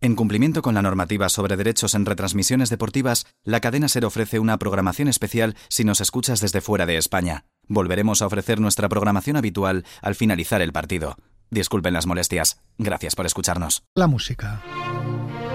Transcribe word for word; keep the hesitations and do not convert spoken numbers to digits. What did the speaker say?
En cumplimiento con la normativa sobre derechos en retransmisiones deportivas, la cadena SER ofrece una programación especial si nos escuchas desde fuera de España. Volveremos a ofrecer nuestra programación habitual al finalizar el partido. Disculpen las molestias. Gracias por escucharnos. La música.